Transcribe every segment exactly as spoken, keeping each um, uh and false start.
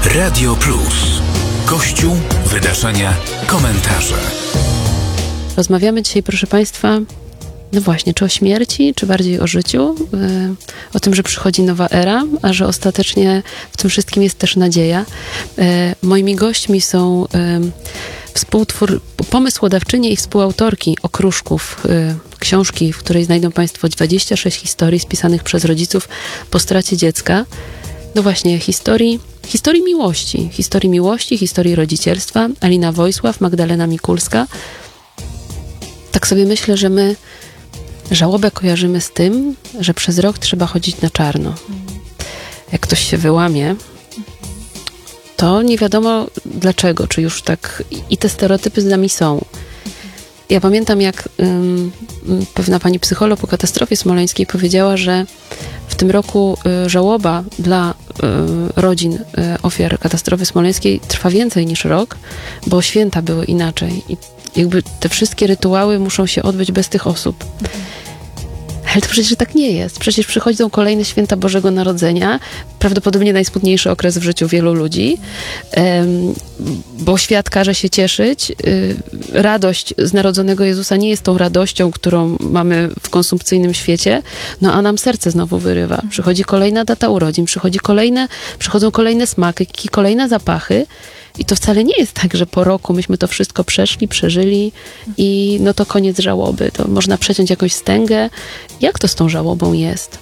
Radio Plus. Kościół, wydarzenia, komentarze. Rozmawiamy dzisiaj, proszę Państwa, no właśnie, czy o śmierci, czy bardziej o życiu, yy, o tym, że przychodzi nowa era, a że ostatecznie w tym wszystkim jest też nadzieja. Yy, moimi gośćmi są yy, współtwór, pomysłodawczynie i współautorki Okruszków, yy, książki, w której znajdą Państwo dwadzieścia sześć historii spisanych przez rodziców po stracie dziecka. No właśnie, historii, historii miłości, historii miłości, historii rodzicielstwa. Alina Wojsław, Magdalena Mikulska. Tak sobie myślę, że my żałobę kojarzymy z tym, że przez rok trzeba chodzić na czarno. Jak ktoś się wyłamie, to nie wiadomo dlaczego, czy już tak i te stereotypy z nami są. Ja pamiętam, jak um, pewna pani psycholog po katastrofie smoleńskiej powiedziała, że w tym roku y, żałoba dla y, rodzin y, ofiar katastrofy smoleńskiej trwa więcej niż rok, bo święta były inaczej. I jakby te wszystkie rytuały muszą się odbyć bez tych osób. Mhm. Ale to przecież tak nie jest. Przecież przychodzą kolejne święta Bożego Narodzenia, prawdopodobnie najsmutniejszy okres w życiu wielu ludzi, um, bo świat każe się cieszyć. Y, radość z narodzonego Jezusa nie jest tą radością, którą mamy w konsumpcyjnym świecie, no a nam serce znowu wyrywa. Przychodzi kolejna data urodzin, przychodzi kolejne, przychodzą kolejne smaki, kolejne zapachy. I to wcale nie jest tak, że po roku myśmy to wszystko przeszli, przeżyli i no to koniec żałoby. To można przeciąć jakąś wstęgę. Jak to z tą żałobą jest?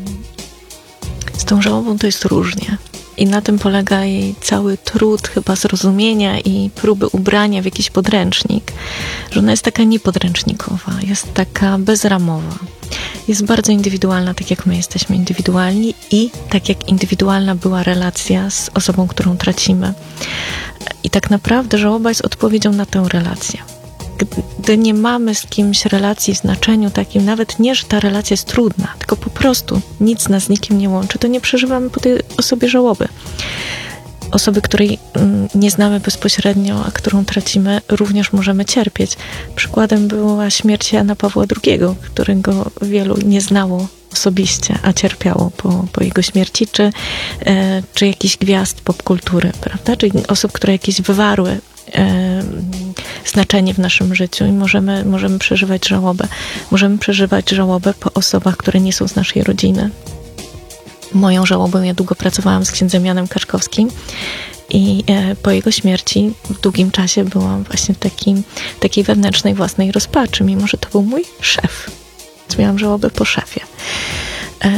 Z tą żałobą to jest różnie. I na tym polega jej cały trud chyba zrozumienia i próby ubrania w jakiś podręcznik, że ona jest taka niepodręcznikowa, jest taka bezramowa. Jest bardzo indywidualna, tak jak my jesteśmy indywidualni i tak jak indywidualna była relacja z osobą, którą tracimy. I tak naprawdę żałoba jest odpowiedzią na tę relację. Gdy nie mamy z kimś relacji w znaczeniu takim, nawet nie, że ta relacja jest trudna, tylko po prostu nic nas z nikim nie łączy, to nie przeżywamy po tej osobie żałoby. Osoby, której nie znamy bezpośrednio, a którą tracimy, również możemy cierpieć. Przykładem była śmierć Jana Pawła drugiego, którego wielu nie znało osobiście, a cierpiało po, po jego śmierci, czy, e, czy jakichś gwiazd popkultury, prawda? Czyli osób, które jakieś wywarły e, znaczenie w naszym życiu i możemy, możemy przeżywać żałobę. Możemy przeżywać żałobę po osobach, które nie są z naszej rodziny. Moją żałobą, ja długo pracowałam z księdzem Janem Kaczkowskim i e, po jego śmierci w długim czasie byłam właśnie w takim, takiej wewnętrznej własnej rozpaczy, mimo że to był mój szef. Więc miałam żałobę po szefie. E,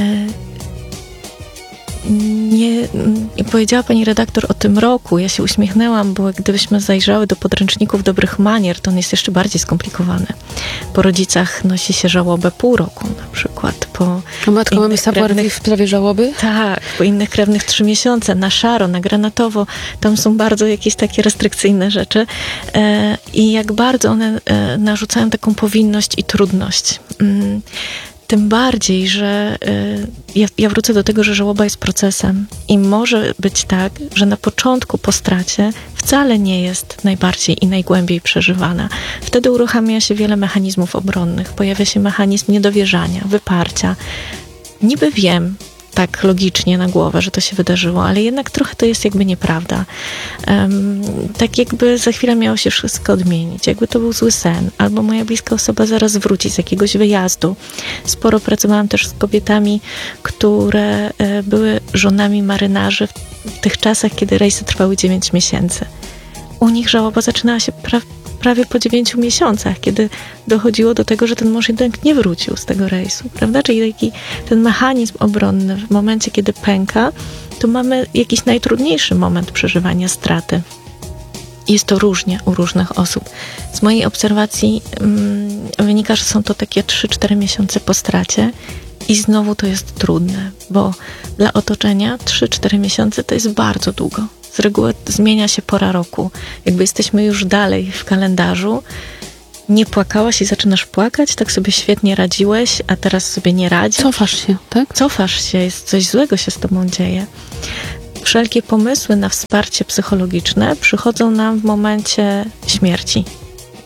nie, nie powiedziała pani redaktor o tym roku. Ja się uśmiechnęłam, bo gdybyśmy zajrzały do podręczników dobrych manier, to on jest jeszcze bardziej skomplikowany. Po rodzicach nosi się żałobę pół roku na przykład. Po o matko, mamy savoir vivre w sprawie żałoby? Tak, po innych krewnych trzy miesiące, na szaro, na granatowo. Tam są bardzo jakieś takie restrykcyjne rzeczy. E, I jak bardzo one e, narzucają taką powinność i trudność. Mm. Tym bardziej, że y, ja, ja wrócę do tego, że żałoba jest procesem i może być tak, że na początku po stracie wcale nie jest najbardziej i najgłębiej przeżywana. Wtedy uruchamia się wiele mechanizmów obronnych. Pojawia się mechanizm niedowierzania, wyparcia. Niby wiem, tak logicznie na głowę, że to się wydarzyło, ale jednak trochę to jest jakby nieprawda. Um, tak jakby za chwilę miało się wszystko odmienić, jakby to był zły sen, albo moja bliska osoba zaraz wróci z jakiegoś wyjazdu. Sporo pracowałam też z kobietami, które e, były żonami marynarzy w, w tych czasach, kiedy rejsy trwały dziewięć miesięcy. U nich żałoba zaczynała się pra- prawie po dziewięciu miesiącach, kiedy dochodziło do tego, że ten mąż jednak nie wrócił z tego rejsu, prawda? Czyli taki ten mechanizm obronny w momencie, kiedy pęka, to mamy jakiś najtrudniejszy moment przeżywania straty. Jest to różnie u różnych osób. Z mojej obserwacji mm, wynika, że są to takie trzy cztery miesiące po stracie i znowu to jest trudne, bo dla otoczenia trzy cztery miesiące to jest bardzo długo. Z reguły zmienia się pora roku. Jakby jesteśmy już dalej w kalendarzu, nie płakałaś i zaczynasz płakać, tak sobie świetnie radziłeś, a teraz sobie nie radzisz. Cofasz się, tak? Cofasz się, jest coś złego się z tobą dzieje. Wszelkie pomysły na wsparcie psychologiczne przychodzą nam w momencie śmierci.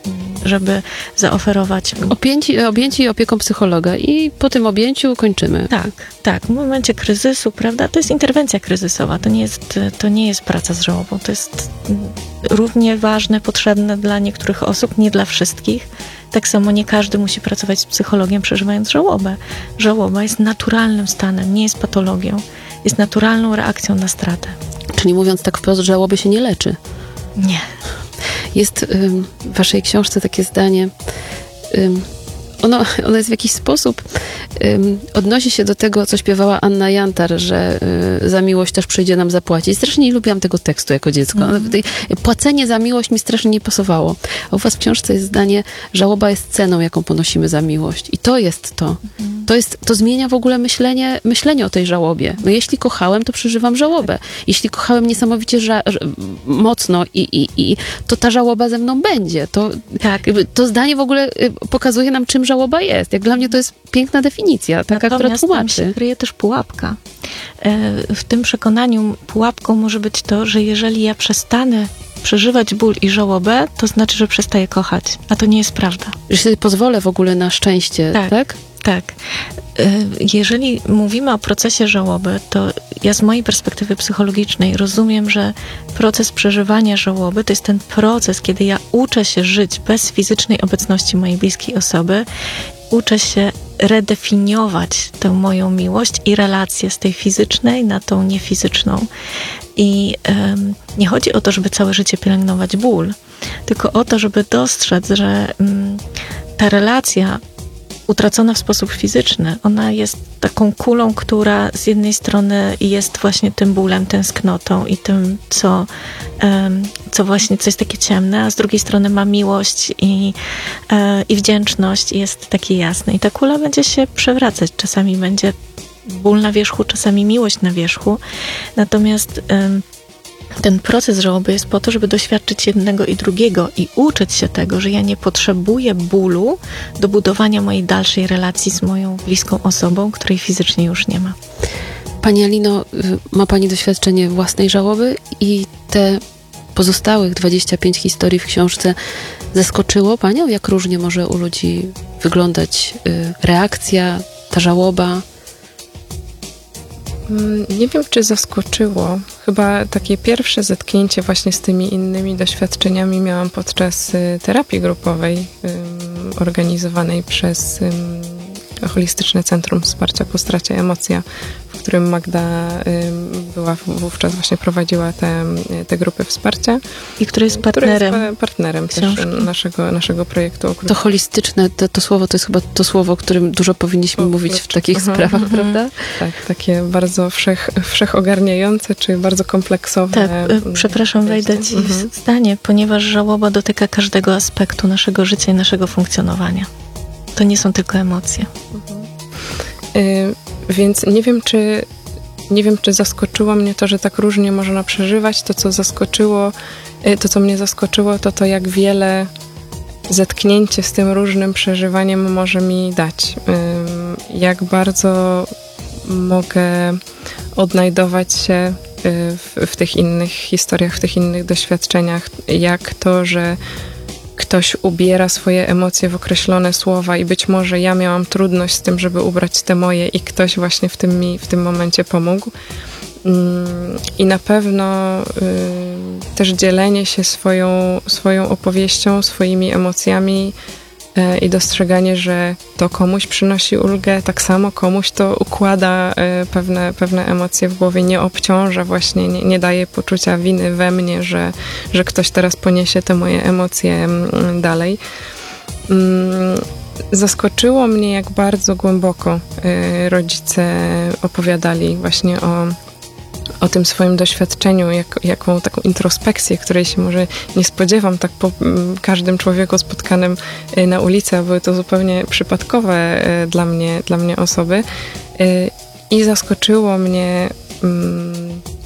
żeby zaoferować. Opięci, objęci opieką psychologa i po tym objęciu kończymy. Tak, tak. W momencie kryzysu, prawda, to jest interwencja kryzysowa, to nie jest, to nie jest praca z żałobą, to jest równie ważne, potrzebne dla niektórych osób, nie dla wszystkich. Tak samo nie każdy musi pracować z psychologiem, przeżywając żałobę. Żałoba jest naturalnym stanem, nie jest patologią. Jest naturalną reakcją na stratę. Czyli mówiąc tak wprost, żałoby się nie leczy. Nie. Jest ym, w waszej książce takie zdanie, ym, ono, ono jest w jakiś sposób, ym, odnosi się do tego, co śpiewała Anna Jantar, że y, za miłość też przyjdzie nam zapłacić. Strasznie nie lubiłam tego tekstu jako dziecko. Mm. Płacenie za miłość mi strasznie nie pasowało. A u was w książce jest zdanie, żałoba jest ceną, jaką ponosimy za miłość. I to jest to. Mm. To, jest, to zmienia w ogóle myślenie, myślenie o tej żałobie. No jeśli kochałem, to przeżywam żałobę. Jeśli kochałem niesamowicie ża- mocno i, i, i to ta żałoba ze mną będzie. To, tak. jakby, to zdanie w ogóle pokazuje nam, czym żałoba jest. Jak dla mnie to jest piękna definicja, taka, Natomiast która tłumaczy. tam się kryje też pułapka. W tym przekonaniu pułapką może być to, że jeżeli ja przestanę przeżywać ból i żałobę, to znaczy, że przestaję kochać. A to nie jest prawda. Że sobie pozwolę w ogóle na szczęście, tak? Tak. tak. Jeżeli mówimy o procesie żałoby, to ja z mojej perspektywy psychologicznej rozumiem, że proces przeżywania żałoby to jest ten proces, kiedy ja uczę się żyć bez fizycznej obecności mojej bliskiej osoby, uczę się redefiniować tę moją miłość i relację z tej fizycznej na tą niefizyczną. I um, nie chodzi o to, żeby całe życie pielęgnować ból, tylko o to, żeby dostrzec, że um, ta relacja utracona w sposób fizyczny, ona jest taką kulą, która z jednej strony jest właśnie tym bólem, tęsknotą i tym, co, um, co właśnie, co jest takie ciemne, a z drugiej strony ma miłość i, e, i wdzięczność i jest takie jasne. I ta kula będzie się przewracać. Czasami będzie ból na wierzchu, czasami miłość na wierzchu. Natomiast um, ten proces żałoby jest po to, żeby doświadczyć jednego i drugiego i uczyć się tego, że ja nie potrzebuję bólu do budowania mojej dalszej relacji z moją bliską osobą, której fizycznie już nie ma. Pani Alino, ma Pani doświadczenie własnej żałoby i te pozostałych dwadzieścia pięć historii w książce zaskoczyło Panią? Jak różnie może u ludzi wyglądać reakcja, ta żałoba? Nie wiem, czy zaskoczyło. Chyba takie pierwsze zetknięcie właśnie z tymi innymi doświadczeniami miałam podczas terapii grupowej organizowanej przez Holistyczne Centrum Wsparcia po Stracie Emocja, w którym Magda była wówczas właśnie prowadziła te, te grupy wsparcia. I który jest partnerem. Który jest partnerem też naszego, naszego projektu. To holistyczne, to, to słowo to jest chyba to słowo, o którym dużo powinniśmy o, mówić w takich aha, sprawach, aha. prawda? Tak, takie bardzo wszech, wszechogarniające, czy bardzo kompleksowe. Tak, przepraszam, wejdę ci mhm. w zdanie, ponieważ żałoba dotyka każdego aspektu naszego życia i naszego funkcjonowania. To nie są tylko emocje. Mhm. Y, więc nie wiem, czy nie wiem, czy zaskoczyło mnie to, że tak różnie można przeżywać. To, co zaskoczyło, y, to, co mnie zaskoczyło, to to, jak wiele zetknięcie z tym różnym przeżywaniem może mi dać. Y, jak bardzo mogę odnajdować się w, w tych innych historiach, w tych innych doświadczeniach. Jak to, że ktoś ubiera swoje emocje w określone słowa i być może ja miałam trudność z tym, żeby ubrać te moje i ktoś właśnie w tym mi w tym momencie pomógł. I na pewno y, też dzielenie się swoją, swoją opowieścią, swoimi emocjami y, i dostrzeganie, że to komuś przynosi ulgę, tak samo komuś to układa y, pewne, pewne emocje w głowie, nie obciąża właśnie, nie, nie daje poczucia winy we mnie, że, że ktoś teraz poniesie te moje emocje y, dalej. Y, zaskoczyło mnie, jak bardzo głęboko y, rodzice opowiadali właśnie o o tym swoim doświadczeniu, jak, jaką taką introspekcję, której się może nie spodziewam tak po m, każdym człowieku spotkanym y, na ulicy, a były to zupełnie przypadkowe y, dla mnie, dla mnie osoby. Y, I zaskoczyło mnie, y,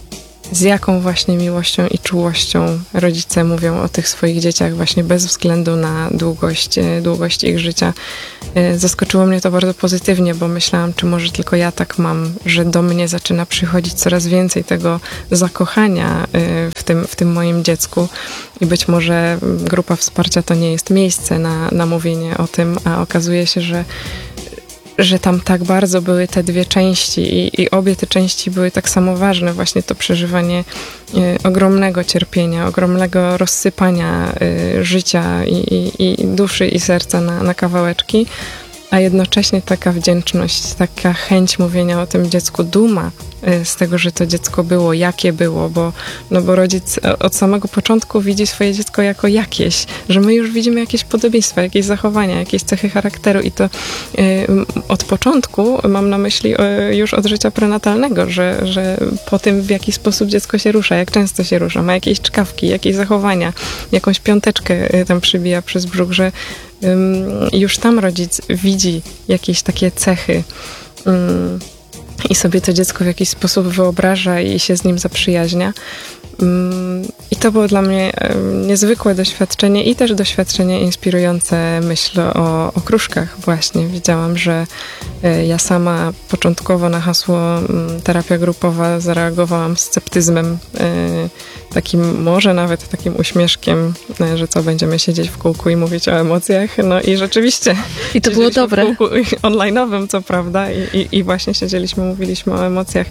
z jaką właśnie miłością i czułością rodzice mówią o tych swoich dzieciach właśnie bez względu na długość, długość ich życia. Zaskoczyło mnie to bardzo pozytywnie, bo myślałam, czy może tylko ja tak mam, że do mnie zaczyna przychodzić coraz więcej tego zakochania w tym, w tym moim dziecku i być może grupa wsparcia to nie jest miejsce na, na mówienie o tym, a okazuje się, że że tam tak bardzo były te dwie części i, i obie te części były tak samo ważne. Właśnie to przeżywanie y, ogromnego cierpienia, ogromnego rozsypania y, życia i, i, i duszy i serca na, na kawałeczki, a jednocześnie taka wdzięczność, taka chęć mówienia o tym dziecku, duma y, z tego, że to dziecko było, jakie było, bo, no bo rodzic od samego początku widzi swoje dziecko jako jakieś, że my już widzimy jakieś podobieństwa, jakieś zachowania, jakieś cechy charakteru i to y, od początku mam na myśli y, już od życia prenatalnego, że, że po tym, w jaki sposób dziecko się rusza, jak często się rusza, ma jakieś czkawki, jakieś zachowania, jakąś piąteczkę y, tam przybija przez brzuch, że już tam rodzic widzi jakieś takie cechy um, i sobie to dziecko w jakiś sposób wyobraża i się z nim zaprzyjaźnia. Um, I to było dla mnie um, niezwykłe doświadczenie i też doświadczenie inspirujące, myślę o, o kruszkach właśnie. Widziałam, że y, ja sama początkowo na hasło um, terapia grupowa zareagowałam sceptyzmem, y, takim może nawet takim uśmieszkiem, y, że co, będziemy siedzieć w kółku i mówić o emocjach. No i rzeczywiście. I to było dobre. W kółku online'owym, co prawda, i, i, i właśnie siedzieliśmy, mówiliśmy o emocjach.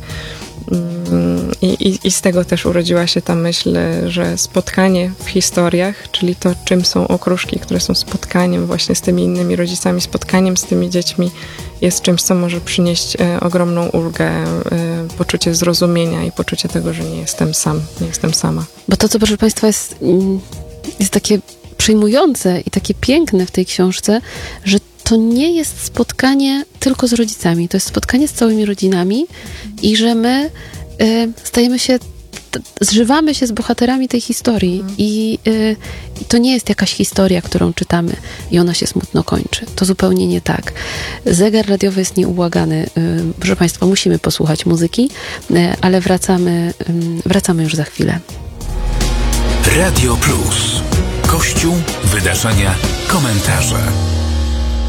I, i, I z tego też urodziła się ta myśl, że spotkanie w historiach, czyli to, czym są okruszki, które są spotkaniem właśnie z tymi innymi rodzicami, spotkaniem z tymi dziećmi, jest czymś, co może przynieść e, ogromną ulgę, e, poczucie zrozumienia i poczucie tego, że nie jestem sam, nie jestem sama. Bo to, co, proszę Państwa, jest, jest takie przejmujące i takie piękne w tej książce, że to nie jest spotkanie tylko z rodzicami, to jest spotkanie z całymi rodzinami i że my y, stajemy się, t, zżywamy się z bohaterami tej historii mm. i, y, i to nie jest jakaś historia, którą czytamy i ona się smutno kończy. To zupełnie nie tak. Zegar radiowy jest nieubłagany. Y, proszę Państwa, musimy posłuchać muzyki, y, ale wracamy, y, wracamy już za chwilę. Radio Plus. Kościół, wydarzenia, komentarze.